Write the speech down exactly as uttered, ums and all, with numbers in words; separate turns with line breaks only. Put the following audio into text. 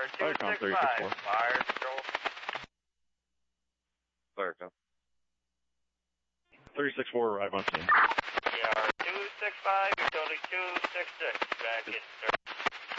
two six five, fire control.
Fire control. three six four, arrive on scene.
E R two six five, utility two six six.